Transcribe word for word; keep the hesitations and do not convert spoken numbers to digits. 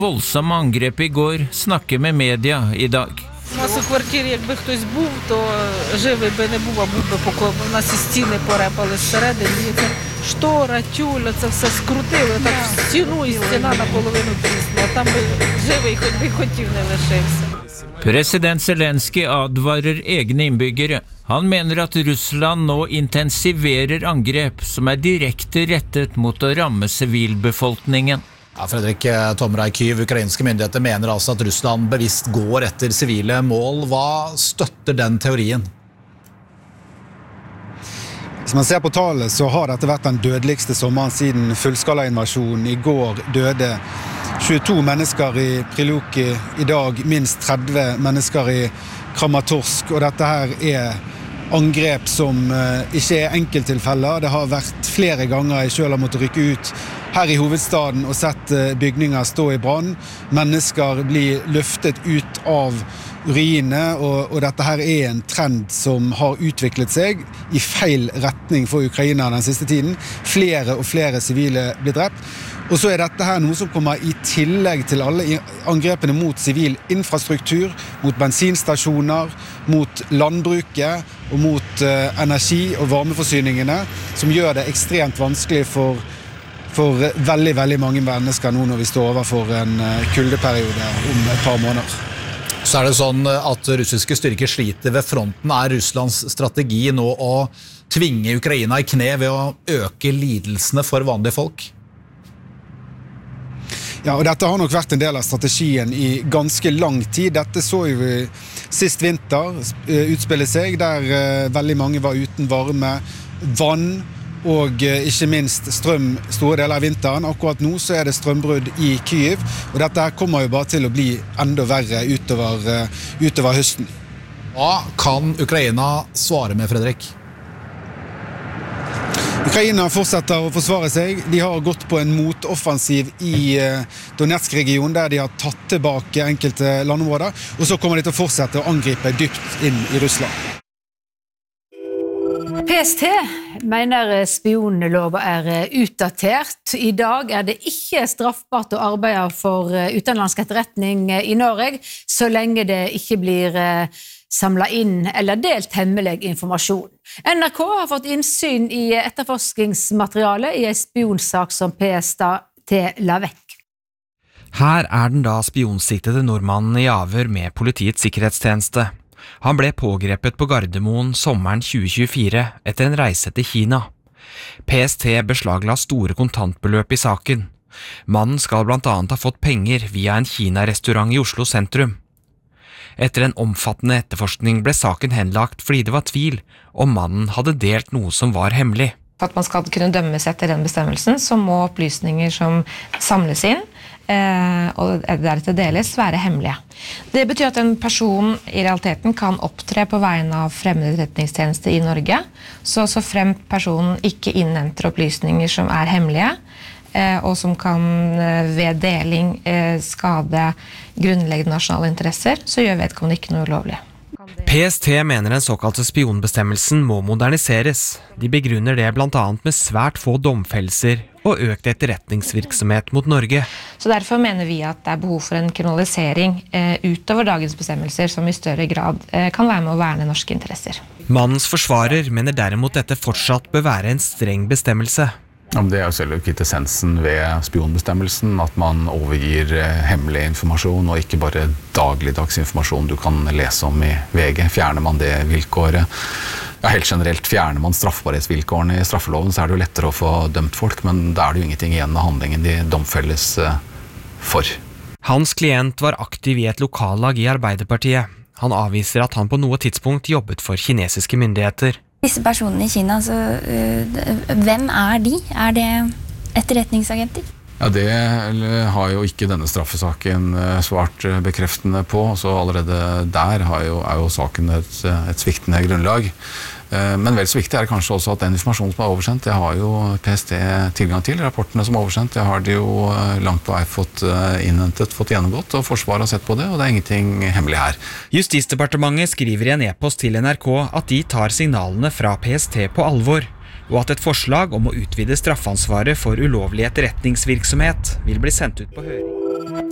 Voldsomme angrep I går, snakker med media I dag. У нас у квартирі, якби хтось був, то живий би не був, а був би покой. У нас і стіни порепали зсередини. Штора, тюля, це все скрутили. Так в стіну і стіна наполовину трісла. Там би живий хоч би хотів не лишився. President Zelensky advarer egne innbyggere. Han mener at Russland nå intensiverer angrep som er direkte rettet mot å ramme sivilbefolkningen. Ja, Fredrik Tomrei Kyv, ukrainske myndigheter mener altså at Russland bevisst går etter sivile mål. Hva støtter den teorien? Hvis man ser på tallet, så har dette vært den dødeligste sommeren siden fullskalainvasjonen. I går døde tjueto mennesker I Priluki, I dag minst tretti mennesker I Kramatorsk, og dette her er angrep som ikke er enkelttilfeller. Det har vært flere ganger jeg selv har måttet rykke ut her I hovedstaden og sett bygninger stå I brann. Mennesker blir løftet ut av ruinene, og, og dette her er en trend som har utviklet seg I feil retning for Ukraina den siste tiden. Flere og flere sivile blir drept. Og så er dette her noe som kommer I tillegg til alle angrepene mot sivil infrastruktur, mot bensinstasjoner, mot landbruket og mot uh, energi- og varmeforsyningene, som gjør det ekstremt vanskelig for, for veldig, veldig mange mennesker nå når vi står overfor en uh, kuldeperiode om et par måneder. Så er det sånn at russiske styrker sliter ved fronten. Er Russlands strategi nå å tvinge Ukraina I kne ved å øke lidelsene for vanlige folk? Ja, og dette har nok vært en del av strategien I ganske lang tid. Dette så jo vi sist vinter utspille seg, der veldig mange var uten varme, vann og ikke minst strøm store deler av vinteren. Akkurat nå så er det strømbrudd I Kyiv, og dette her kommer jo bare til å bli enda verre utover, utover høsten. Hva kan Ukraina svare med, Fredrik? Ukraina fortsetter å forsvare seg. De har gått på en motoffensiv I Donetsk-regionen, der de har tatt tilbake enkelte landområder, og så kommer de til å fortsette å angripe dypt inn I Russland. P S T mener spionlova er utdatert. I dag er det ikke straffbart å arbeide for utenlandsk etterretning I Norge, så lenge det ikke blir samlet inn eller delt hemmelig informasjon. N R K har fått innsyn I etterforskningsmateriale I en spionsak som P S T la vekk. Her er den da spionsiktede nordmannen I avhør med Politiets sikkerhetstjeneste. Han ble pågrepet på Gardermoen sommeren tjue tjuefire etter en reise til Kina. P S T beslagla store kontantbeløp I saken. Mannen skal blant annet ha fått penger via en Kina-restaurant I Oslo sentrum. Etter en omfattende etterforskning ble saken henlagt fordi det var tvil om mannen hadde delt noe som var hemmelig. For at man skal kunne dømmes etter den bestemmelsen, så må opplysninger som samles inn eh, og deretter deles være hemmelige. Det betyr at en person I realiteten kan opptre på vegne av fremmede etterretningstjeneste I Norge, så, så frem personen ikke innhenter opplysninger som er hemmelige, og som kan ved deling skade grunnleggende nasjonale interesser, så gjør vedkommende ikke noe ulovlig. P S T mener den såkalte spionbestemmelsen må moderniseres. De begrunner det blant annet med svært få domfellelser og økt etterretningsvirksomhet mot Norge. Så derfor mener vi at det er behov for en kriminalisering eh, utover dagens bestemmelser som I større grad eh, kan være med å verne norske interesser. Mannens forsvarer mener derimot dette fortsatt bør være en streng bestemmelse. Ja, det er jo selv kvintessensen ved spionbestemmelsen, at man overgir hemmelig informasjon, og ikke bare dagligdags informasjon du kan lese om I V G. Fjerner man det vilkåret, ja, helt generelt fjerner man straffbarhetsvilkårene I straffeloven, så er det jo lettere å få dømt folk, men da er det jo ingenting igjen av handlingen de domfelles for. Hans klient var aktiv I et lokallag I Arbeiderpartiet. Han avviser at han på noe tidspunkt jobbet for kinesiske myndigheter. Disse personene I Kina, så, uh, hvem er de? Er det etterretningsagenter? Ja, det har jo ikke denne straffesaken svart bekreftende på, så allerede der har jo, er jo saken et, et sviktende grunnlag. Men vel så viktig er det kanskje også at den informasjonen som er oversendt, det har jo P S T tilgang til. Rapportene som er oversendt, det har de jo langt på vei fått innhentet, fått gjennomgått, og Forsvaret har sett på det, og det er ingenting hemmelig her. Justisdepartementet skriver I en e-post til N R K at de tar signalene fra P S T på alvor, og at et forslag om å utvide straffansvaret for ulovlig etterretningsvirksomhet vil bli sendt ut på høring.